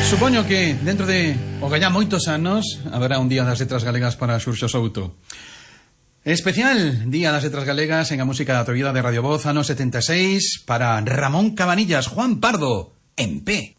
Supoño que dentro de o gallá moitos anos haberá un día das letras galegas para Xurxo Souto. Especial Día das Letras Galegas en a música da Atrevida de Radio Voz, ano 76, para Ramón Cabanillas, Juan Pardo, en P.